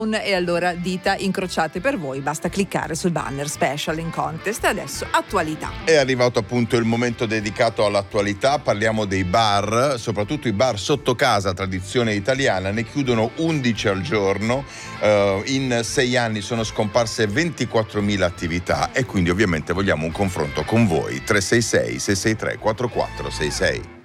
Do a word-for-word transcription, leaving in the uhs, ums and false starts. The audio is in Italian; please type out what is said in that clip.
E allora dita incrociate per voi, basta cliccare sul banner Special in Contest. Adesso attualità. È arrivato appunto il momento dedicato all'attualità, parliamo dei bar, soprattutto i bar sotto casa, tradizione italiana, ne chiudono undici al giorno, uh, in sei anni sono scomparse ventiquattromila attività e quindi ovviamente vogliamo un confronto con voi. Tre sei sei sei sei tre quattro quattro sei sei.